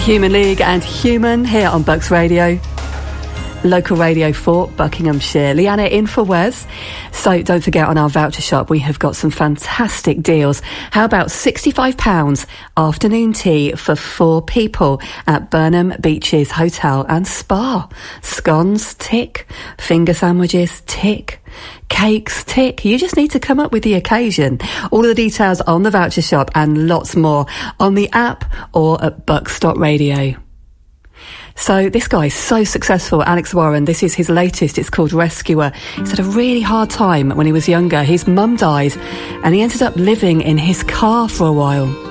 Human League and Human here on Bucks Radio. Local radio for Buckinghamshire. Leanna in for Wes. So don't forget, on our voucher shop we have got some fantastic deals. How about £65 afternoon tea for 4 people at Burnham Beaches Hotel and Spa. Scones, tick. Finger sandwiches, tick. Cakes, tick. You just need to come up with the occasion. All of the details on the voucher shop and lots more on the app or at bucks.radio. So this guy is so successful, Alex Warren. This is his latest. It's called Rescuer. He's had a really hard time when he was younger. His mum died and he ended up living in his car for a while.